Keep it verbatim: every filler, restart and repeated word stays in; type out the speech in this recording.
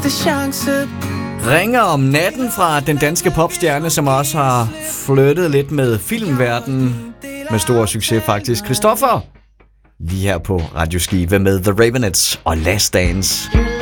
chance. Ringer om natten fra den danske popstjerne, som også har flyttet lidt med filmverdenen. Med stor succes faktisk. Christoffer. Lige her på Radio Skive med The Ravenettes og Last Dance.